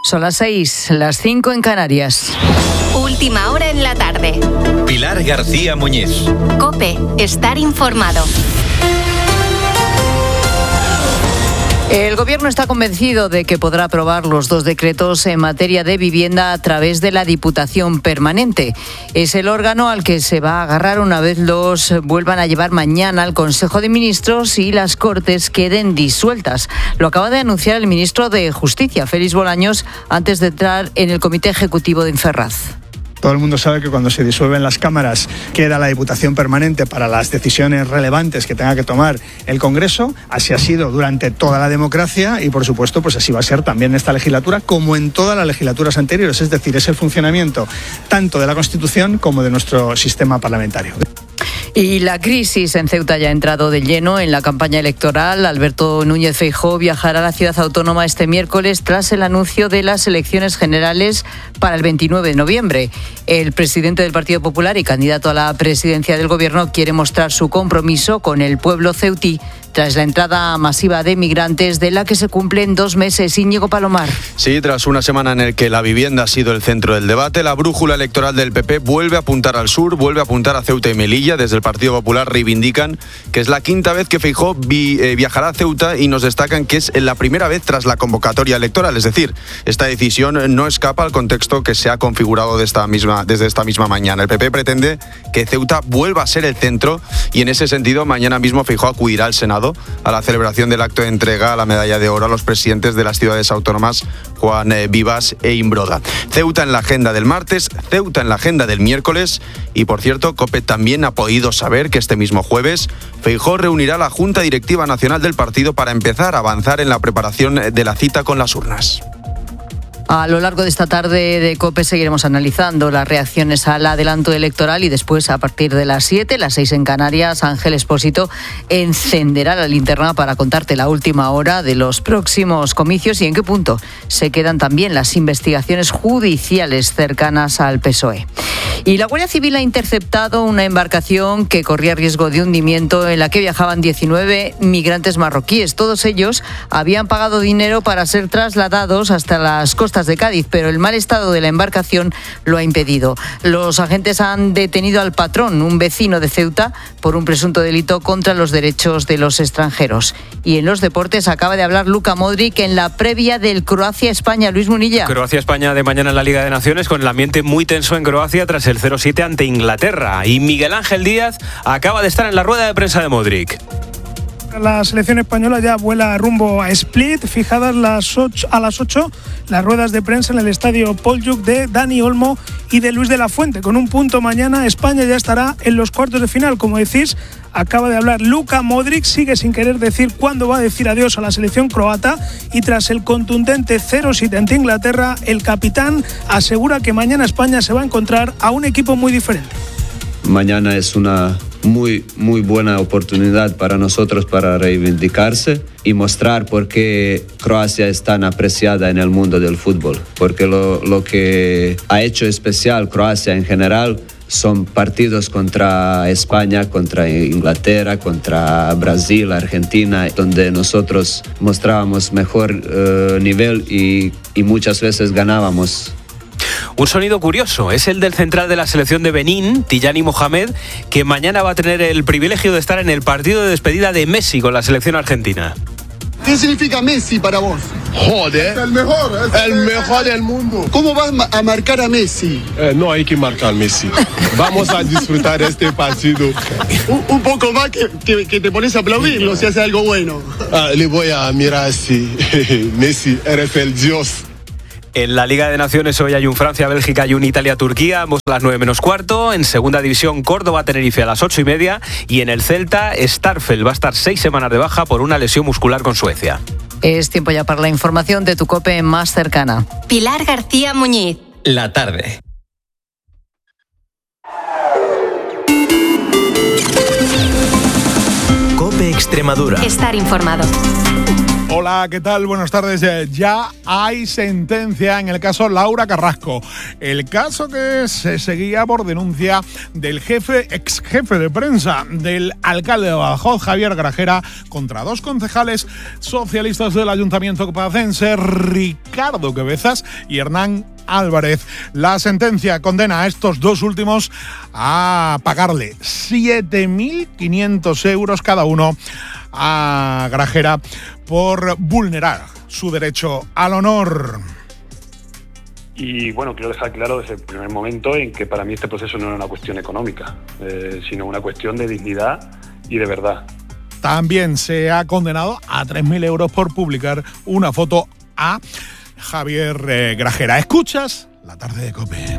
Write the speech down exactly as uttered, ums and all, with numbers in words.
Son las seis, las cinco en Canarias. Última hora en la tarde. Pilar García Muñiz. COPE, estar informado. El Gobierno está convencido de que podrá aprobar los dos decretos en materia de vivienda a través de la Diputación Permanente. Es el órgano al que se va a agarrar una vez los vuelvan a llevar mañana al Consejo de Ministros y las Cortes queden disueltas. Lo acaba de anunciar el ministro de Justicia, Félix Bolaños, antes de entrar en el Comité Ejecutivo de Inferraz. Todo el mundo sabe que cuando se disuelven las cámaras queda la Diputación Permanente para las decisiones relevantes que tenga que tomar el Congreso. Así ha sido durante toda la democracia y, por supuesto, pues así va a ser también en esta legislatura como en todas las legislaturas anteriores. Es decir, es el funcionamiento tanto de la Constitución como de nuestro sistema parlamentario. Y la crisis en Ceuta ya ha entrado de lleno en la campaña electoral. Alberto Núñez Feijóo viajará a la ciudad autónoma este miércoles tras el anuncio de las elecciones generales para el veintinueve de noviembre. El presidente del Partido Popular y candidato a la presidencia del Gobierno quiere mostrar su compromiso con el pueblo ceutí tras la entrada masiva de migrantes de la que se cumplen dos meses. Íñigo Palomar. Sí, tras una semana en la que la vivienda ha sido el centro del debate, la brújula electoral del P P vuelve a apuntar al sur, vuelve a apuntar a Ceuta y Melilla. Desde el Partido Popular reivindican que es la quinta vez que Feijóo vi, eh, viajará a Ceuta y nos destacan que es la primera vez tras la convocatoria electoral. Es decir, esta decisión no escapa al contexto que se ha configurado de esta misma, desde esta misma mañana. El P P pretende que Ceuta vuelva a ser el centro y en ese sentido mañana mismo Feijóo acudirá al Senado a la celebración del acto de entrega a la medalla de oro a los presidentes de las ciudades autónomas Juan eh, Vivas e Imbroda. Ceuta en la agenda del martes, Ceuta en la agenda del miércoles y, por cierto, COPE también ha podido saber que este mismo jueves Feijóo reunirá la Junta Directiva Nacional del partido para empezar a avanzar en la preparación de la cita con las urnas. A lo largo de esta tarde de COPE seguiremos analizando las reacciones al adelanto electoral y después, a partir de las siete, las seis en Canarias, Ángel Expósito encenderá la linterna para contarte la última hora de los próximos comicios y en qué punto se quedan también las investigaciones judiciales cercanas al P S O E. Y la Guardia Civil ha interceptado una embarcación que corría riesgo de hundimiento en la que viajaban diecinueve migrantes marroquíes. Todos ellos habían pagado dinero para ser trasladados hasta las costas de Cádiz, pero el mal estado de la embarcación lo ha impedido. Los agentes han detenido al patrón, un vecino de Ceuta, por un presunto delito contra los derechos de los extranjeros. Y en los deportes acaba de hablar Luka Modric en la previa del Croacia-España. Luis Munilla. Croacia-España de mañana en la Liga de Naciones, con el ambiente muy tenso en Croacia tras el cero siete ante Inglaterra. Y Miguel Ángel Díaz acaba de estar en la rueda de prensa de Modric. La selección española ya vuela rumbo a Split, fijadas las ocho, a las ocho las ruedas de prensa en el estadio Poljub de Dani Olmo y de Luis de la Fuente. Con un punto mañana, España ya estará en los cuartos de final. Como decís, acaba de hablar Luka Modric, sigue sin querer decir cuándo va a decir adiós a la selección croata y tras el contundente cero siete ante Inglaterra, el capitán asegura que mañana España se va a encontrar a un equipo muy diferente. Mañana es una muy, muy buena oportunidad para nosotros para reivindicarse y mostrar por qué Croacia es tan apreciada en el mundo del fútbol. Porque lo, lo que ha hecho especial Croacia en general son partidos contra España, contra Inglaterra, contra Brasil, Argentina, donde nosotros mostrábamos mejor uh, nivel y, y muchas veces ganábamos. Un sonido curioso es el del central de la selección de Benín, Tijani Mohamed, que mañana va a tener el privilegio de estar en el partido de despedida de Messi con la selección argentina. ¿Qué significa Messi para vos? Joder, el mejor, el, el mejor del mundo. ¿Cómo vas a marcar a Messi? Eh, no hay que marcar a Messi. Vamos a disfrutar este partido. un, un poco más que, que, que te pones a aplaudirlo si hace algo bueno. Ah, le voy a mirar así. Messi, eres el dios. En la Liga de Naciones hoy hay un Francia-Bélgica y un Italia-Turquía, ambos a las nueve menos cuarto. En segunda división, Córdoba-Tenerife a las ocho y media. Y en el Celta, Starfel va a estar seis semanas de baja por una lesión muscular con Suecia. Es tiempo ya para la información de tu COPE más cercana. Pilar García Muñiz. La tarde. COPE Extremadura. Estar informado. Hola, ¿qué tal? Buenas tardes. Ya hay sentencia en el caso Laura Carrasco. El caso que se seguía por denuncia del jefe, ex jefe de prensa del alcalde de Badajoz, Javier Grajera, contra dos concejales socialistas del Ayuntamiento pacense, Ricardo Quevezas y Hernán Álvarez. La sentencia condena a estos dos últimos a pagarle siete mil quinientos euros cada uno a Grajera por vulnerar su derecho al honor. Y bueno, quiero dejar claro desde el primer momento en que para mí este proceso no era una cuestión económica, eh, sino una cuestión de dignidad y de verdad. También se ha condenado a tres mil euros por publicar una foto a Javier eh, Grajera. ¿Escuchas? La tarde de COPE.